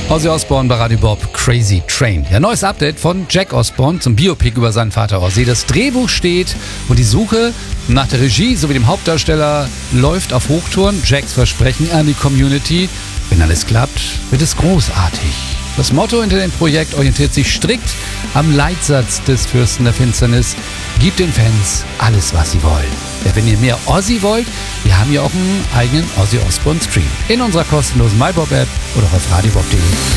Ozzy Osbourne bei Radio Bob, Crazy Train. Ja, neues Update von Jack Osbourne zum Biopic über seinen Vater Ozzy. Das Drehbuch steht und die Suche nach der Regie sowie dem Hauptdarsteller läuft auf Hochtouren. Jacks Versprechen an die Community: wenn alles klappt, wird es großartig. Das Motto hinter dem Projekt orientiert sich strikt am Leitsatz des Fürsten der Finsternis: Gib den Fans alles, was sie wollen. Ja, wenn ihr mehr Ozzy wollt, wir haben ja auch einen eigenen Ozzy Osbourne Stream in unserer kostenlosen MyBob-App oder auf radiobob.de.